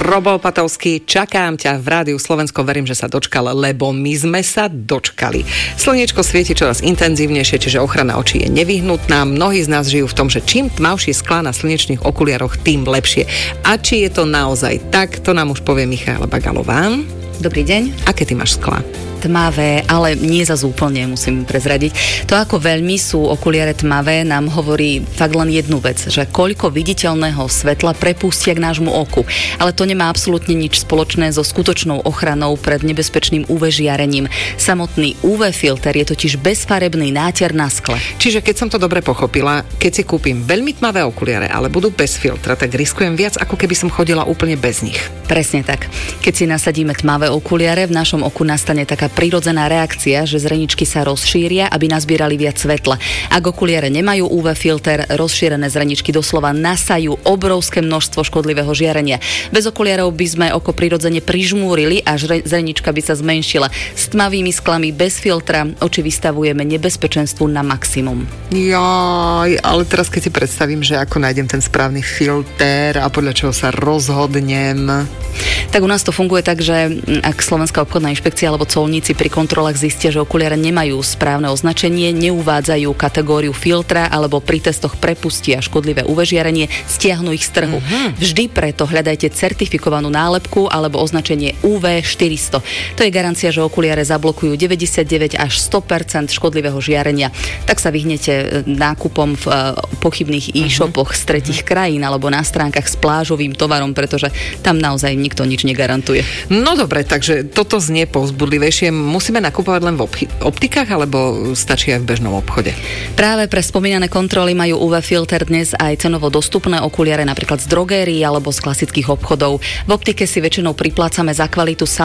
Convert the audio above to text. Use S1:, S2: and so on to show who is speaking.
S1: Robo Opatovský, čakám ťa v Rádiu Slovensko, verím, že sa dočkal, lebo my sme sa dočkali. Slniečko svieti čoraz intenzívnejšie, čiže ochrana očí je nevyhnutná. Mnohí z nás žijú v tom, že čím tmavšie sklá na slnečných okuliaroch, tým lepšie. A či je to naozaj tak, to nám už povie Michaela Bagalová.
S2: Dobrý deň.
S1: Aké ty máš sklá?
S2: Tmavé, ale nie zas úplne, musím prezradiť. To, ako veľmi sú okuliare tmavé, nám hovorí fakt len jednu vec, že koľko viditeľného svetla prepustia k nášmu oku. Ale to nemá absolútne nič spoločné so skutočnou ochranou pred nebezpečným UV žiarením. Samotný UV filter je totiž bezfarebný náter na skle.
S1: Čiže keď som to dobre pochopila, keď si kúpim veľmi tmavé okuliare, ale budú bez filtra, tak riskujem viac, ako keby som chodila úplne bez nich.
S2: Presne tak. Keď si nasadíme tmavé okuliare, v našom oku nastane taká prirodzená reakcia, že zreničky sa rozšíria, aby nazbierali viac svetla. Ak okuliare nemajú UV filter, rozšírené zreničky doslova nasajú obrovské množstvo škodlivého žiarenia. Bez okuliarov by sme oko prirodzene prižmúrili a zrenička by sa zmenšila. S tmavými sklami bez filtra oči vystavujeme nebezpečenstvu na maximum.
S1: Jaj, ale teraz keď si predstavím, že ako nájdem ten správny filter a podľa čoho sa rozhodnem.
S2: Tak u nás to funguje tak, že ak Slovenská obchodná inšpekcia alebo colníci pri kontrolách zistia, že okuliare nemajú správne označenie, neuvádzajú kategóriu filtra alebo pri testoch prepustia škodlivé UV žiarenie, stiahnu ich z trhu. Vždy preto hľadajte certifikovanú nálepku alebo označenie UV 400. To je garancia, že okuliare zablokujú 99 až 100% škodlivého žiarenia. Tak sa vyhnete nákupom v pochybných e-shopoch z tretích krajín alebo na stránkach s plážovým tovarom, pretože tam naozaj nikto nič negarantuje.
S1: No dobre, takže toto znie povzbudlivejšie. Musíme nakupovať len v optikách, alebo stačí aj v bežnom obchode?
S2: Práve pre spomínané kontroly majú UV filter dnes aj cenovo dostupné okuliare napríklad z drogérií alebo z klasických obchodov. V optike si väčšinou priplácame za kvalitu